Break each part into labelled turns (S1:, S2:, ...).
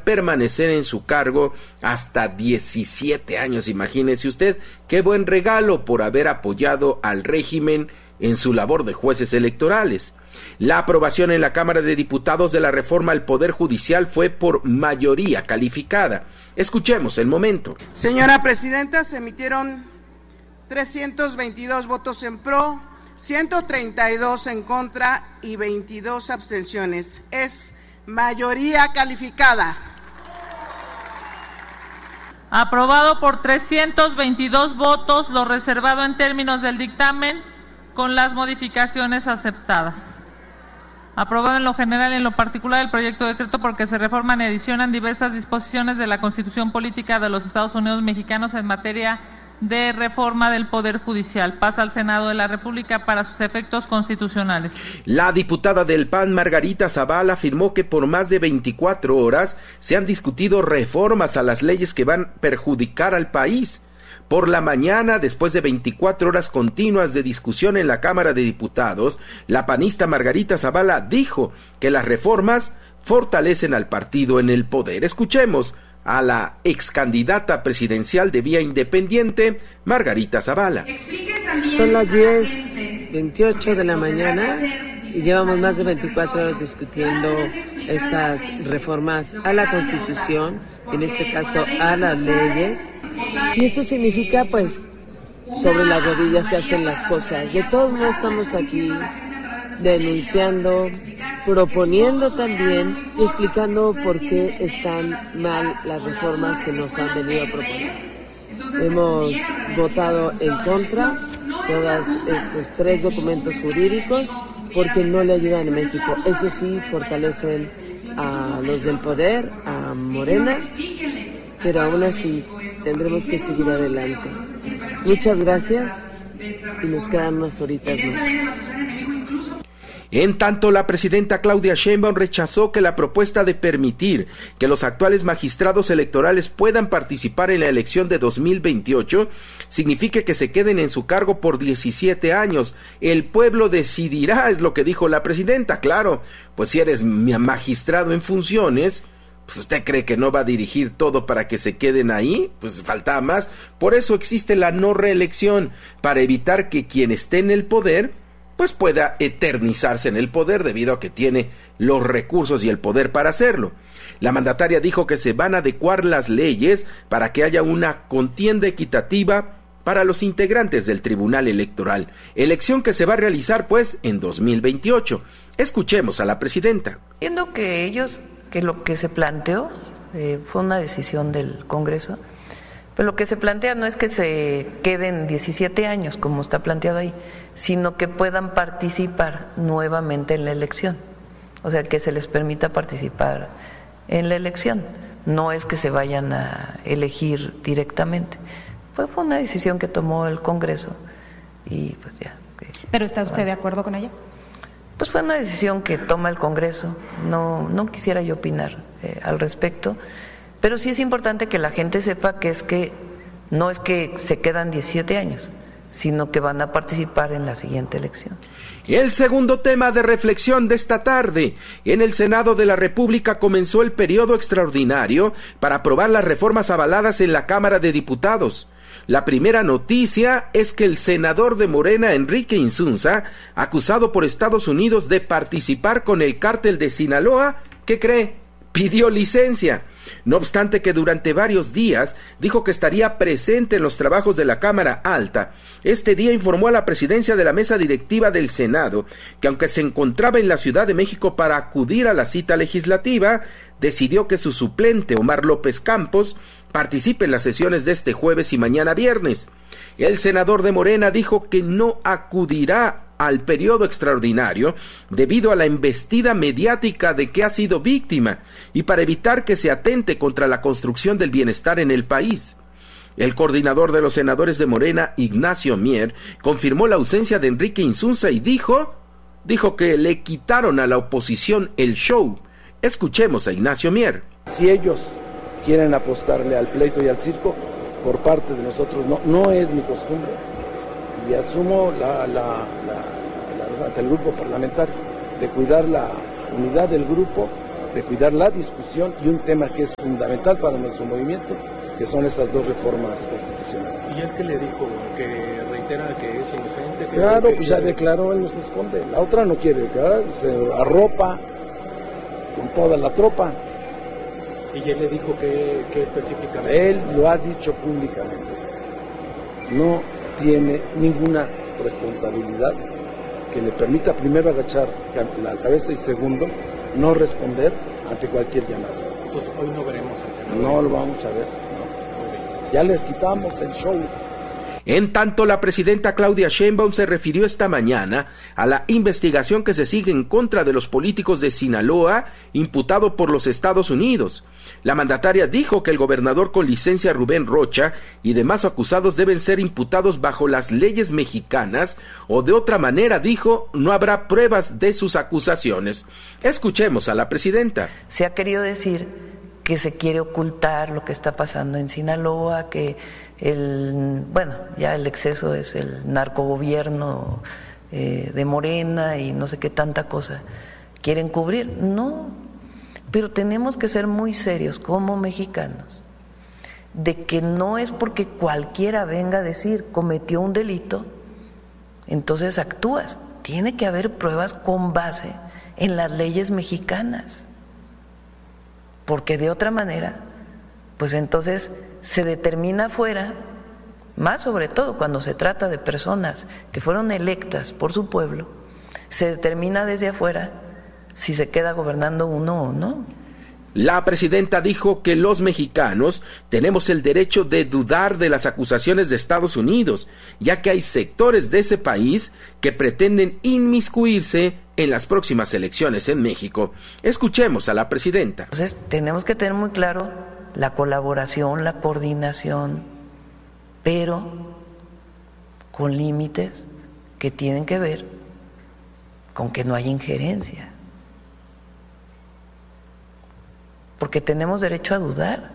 S1: permanecer en su cargo hasta 17 años. Imagínese usted, qué buen regalo por haber apoyado al régimen en su labor de jueces electorales. La aprobación en la Cámara de Diputados de la reforma al Poder Judicial fue por mayoría calificada. Escuchemos el momento.
S2: Señora Presidenta, se emitieron 322 votos en pro, 132 en contra y 22 abstenciones. Es mayoría calificada.
S3: Aprobado por 322 votos, lo reservado en términos del dictamen, con las modificaciones aceptadas. Aprobado en lo general y en lo particular el proyecto de decreto porque se reforman y adicionan diversas disposiciones de la Constitución Política de los Estados Unidos Mexicanos en materia de reforma del Poder Judicial. Pasa al Senado de la República para sus efectos constitucionales. La diputada del PAN, Margarita Zavala, afirmó que por más de 24 horas se han discutido reformas a las leyes que van a perjudicar al país. Por la mañana, después de 24 horas continuas de discusión en la Cámara de Diputados, la panista Margarita Zavala dijo que las reformas fortalecen al partido en el poder. Escuchemos a la excandidata presidencial de Vía Independiente, Margarita Zavala.
S4: Son las 10:28 de la mañana y llevamos más de 24 horas discutiendo estas reformas a la Constitución, en este caso a las leyes, y esto significa pues sobre las rodillas se hacen las cosas. De todos modos estamos aquí denunciando, proponiendo también y explicando por qué están mal las reformas que nos han venido a proponer. Hemos votado en contra todos estos 3 documentos jurídicos porque no le ayudan a México. Eso sí, fortalecen a los del poder, a Morena, pero aún así tendremos que seguir adelante. Muchas gracias y nos quedan unas horitas más.
S1: En tanto, la presidenta Claudia Sheinbaum rechazó que la propuesta de permitir que los actuales magistrados electorales puedan participar en la elección de 2028 signifique que se queden en su cargo por 17 años. El pueblo decidirá, es lo que dijo la presidenta. Claro, pues si eres magistrado en funciones, pues usted cree que no va a dirigir todo para que se queden ahí, pues falta más. Por eso existe la no reelección, para evitar que quien esté en el poder pues pueda eternizarse en el poder debido a que tiene los recursos y el poder para hacerlo. La mandataria dijo que se van a adecuar las leyes para que haya una contienda equitativa para los integrantes del Tribunal Electoral, elección que se va a realizar pues en 2028. Escuchemos a la presidenta.
S5: Entiendo que lo que se planteó fue una decisión del Congreso, pero lo que se plantea no es que se queden 17 años, como está planteado ahí, sino que puedan participar nuevamente en la elección. O sea, que se les permita participar en la elección. No es que se vayan a elegir directamente. Fue una decisión que tomó el Congreso y pues ya.
S6: ¿Pero está usted de acuerdo con ella?
S5: Pues fue una decisión que toma el Congreso. No quisiera yo opinar al respecto. Pero sí es importante que la gente sepa que no es que se quedan 17 años, sino que van a participar en la siguiente elección.
S1: El segundo tema de reflexión de esta tarde. En el Senado de la República comenzó el periodo extraordinario para aprobar las reformas avaladas en la Cámara de Diputados. La primera noticia es que el senador de Morena, Enrique Insunza, acusado por Estados Unidos de participar con el cártel de Sinaloa, ¿qué cree? Pidió licencia. No obstante que durante varios días dijo que estaría presente en los trabajos de la Cámara Alta. Este día informó a la presidencia de la mesa directiva del Senado que aunque se encontraba en la Ciudad de México para acudir a la cita legislativa, decidió que su suplente Omar López Campos participe en las sesiones de este jueves y mañana viernes. El senador de Morena dijo que no acudirá al periodo extraordinario debido a la embestida mediática de que ha sido víctima y para evitar que se atente contra la construcción del bienestar en el país. El coordinador de los senadores de Morena, Ignacio Mier, confirmó la ausencia de Enrique Insunza y dijo que le quitaron a la oposición el show. Escuchemos a Ignacio Mier.
S7: Si ellos quieren apostarle al pleito y al circo, por parte de nosotros no es mi costumbre. Y asumo ante el grupo parlamentario de cuidar la unidad del grupo, de cuidar la discusión y un tema que es fundamental para nuestro movimiento, que son esas dos reformas constitucionales.
S8: ¿Y él qué le dijo? ¿Que reitera que es inocente?
S7: Claro, pues ya declaró, él no se esconde. La otra no quiere declarar, se arropa con toda la tropa.
S8: ¿Y él le dijo que específicamente?
S7: Él lo ha dicho públicamente. No tiene ninguna responsabilidad que le permita, primero, agachar la cabeza y, segundo, no responder ante cualquier llamado.
S8: Entonces hoy no veremos al senador.
S7: No lo vamos a ver. No. Ya les quitamos el show.
S1: En tanto, la presidenta Claudia Sheinbaum se refirió esta mañana a la investigación que se sigue en contra de los políticos de Sinaloa, imputado por los Estados Unidos. La mandataria dijo que el gobernador con licencia Rubén Rocha y demás acusados deben ser imputados bajo las leyes mexicanas o de otra manera, dijo, no habrá pruebas de sus acusaciones. Escuchemos a la presidenta.
S5: Se ha querido decir que se quiere ocultar lo que está pasando en Sinaloa, que ya el exceso es el narcogobierno de Morena y no sé qué tanta cosa quieren cubrir. No, pero tenemos que ser muy serios como mexicanos de que no es porque cualquiera venga a decir cometió un delito, entonces actúas. Tiene que haber pruebas con base en las leyes mexicanas, porque de otra manera, pues entonces se determina afuera, más sobre todo cuando se trata de personas que fueron electas por su pueblo, se determina desde afuera si se queda gobernando uno o no.
S1: La presidenta dijo que los mexicanos tenemos el derecho de dudar de las acusaciones de Estados Unidos, ya que hay sectores de ese país que pretenden inmiscuirse en las próximas elecciones en México. Escuchemos a la presidenta.
S5: Entonces tenemos que tener muy claro la colaboración, la coordinación, pero con límites que tienen que ver con que no haya injerencia. Porque tenemos derecho a dudar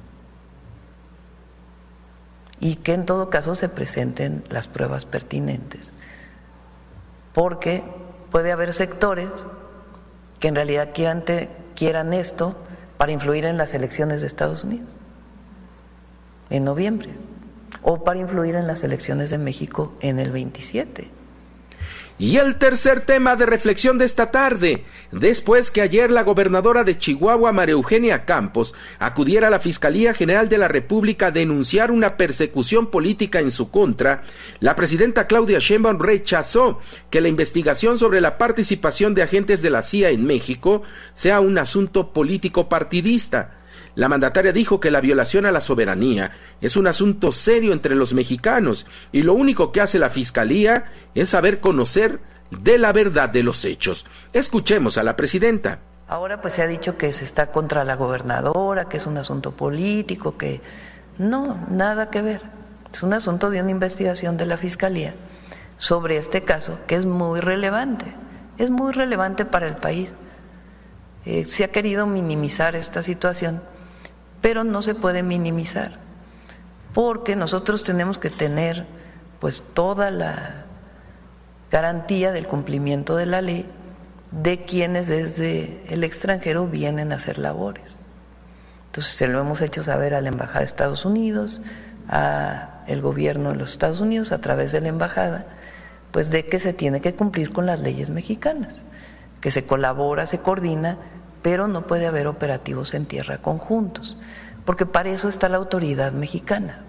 S5: y que en todo caso se presenten las pruebas pertinentes, porque puede haber sectores que en realidad quieran esto para influir en las elecciones de Estados Unidos en noviembre o para influir en las elecciones de México en el 27.
S1: Y el tercer tema de reflexión de esta tarde, después que ayer la gobernadora de Chihuahua, María Eugenia Campos, acudiera a la Fiscalía General de la República a denunciar una persecución política en su contra, la presidenta Claudia Sheinbaum rechazó que la investigación sobre la participación de agentes de la CIA en México sea un asunto político partidista. La mandataria dijo que la violación a la soberanía es un asunto serio entre los mexicanos y lo único que hace la Fiscalía es saber conocer de la verdad de los hechos. Escuchemos a la presidenta.
S5: Ahora pues se ha dicho que se está contra la gobernadora, que es un asunto político, que no, nada que ver. Es un asunto de una investigación de la Fiscalía sobre este caso que es muy relevante para el país. Se ha querido minimizar esta situación, pero no se puede minimizar, porque nosotros tenemos que tener pues toda la garantía del cumplimiento de la ley de quienes desde el extranjero vienen a hacer labores. Entonces se lo hemos hecho saber a la Embajada de Estados Unidos, a el gobierno de los Estados Unidos a través de la embajada, pues de que se tiene que cumplir con las leyes mexicanas, que se colabora, se coordina, pero no puede haber operativos en tierra conjuntos, porque para eso está la autoridad mexicana.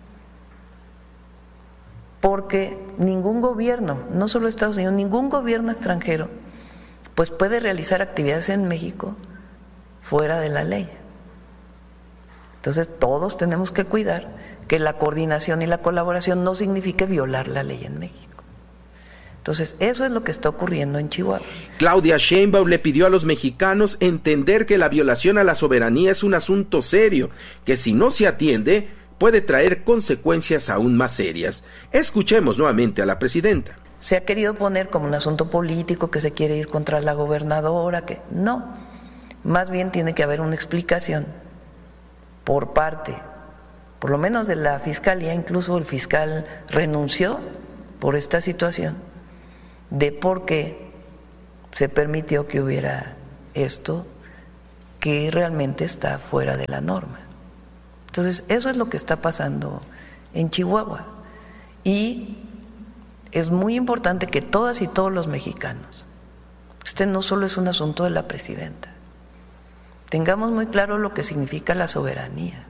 S5: Porque ningún gobierno, no solo Estados Unidos, ningún gobierno extranjero, pues puede realizar actividades en México fuera de la ley. Entonces todos tenemos que cuidar que la coordinación y la colaboración no signifique violar la ley en México. Entonces, eso es lo que está ocurriendo en Chihuahua.
S1: Claudia Sheinbaum le pidió a los mexicanos entender que la violación a la soberanía es un asunto serio, que si no se atiende, puede traer consecuencias aún más serias. Escuchemos nuevamente a la presidenta.
S5: Se ha querido poner como un asunto político que se quiere ir contra la gobernadora, que no, más bien tiene que haber una explicación por parte, por lo menos de la Fiscalía, incluso el fiscal renunció por esta situación, de por qué se permitió que hubiera esto que realmente está fuera de la norma. Entonces, eso es lo que está pasando en Chihuahua. Y es muy importante que todas y todos los mexicanos, este no solo es un asunto de la presidenta, tengamos muy claro lo que significa la soberanía.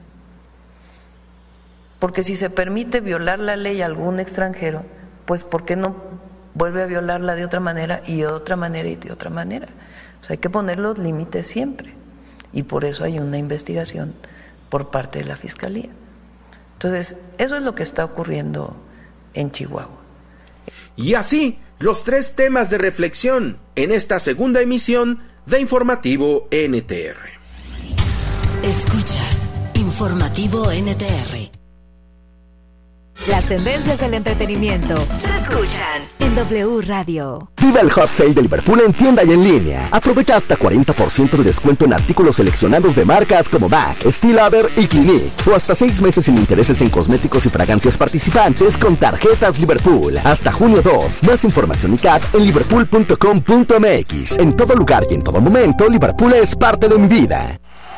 S5: Porque si se permite violar la ley a algún extranjero, pues ¿por qué no vuelve a violarla de otra manera y de otra manera y de otra manera? O sea, hay que poner los límites siempre. Y por eso hay una investigación por parte de la Fiscalía. Entonces, eso es lo que está ocurriendo en Chihuahua.
S1: Y así, los 3 temas de reflexión en esta segunda emisión de Informativo NTR.
S9: Escuchas Informativo NTR.
S10: Las tendencias del entretenimiento
S9: Se escuchan
S10: en W Radio.
S11: Viva el Hot Sale de Liverpool en tienda y en línea. Aprovecha hasta 40% de descuento en artículos seleccionados de marcas como MAC, Steel Lauder y Clinique. O hasta 6 meses sin intereses en cosméticos y fragancias participantes con tarjetas Liverpool. Hasta junio 2. Más información y CAT en liverpool.com.mx. En todo lugar y en todo momento, Liverpool es parte de mi vida.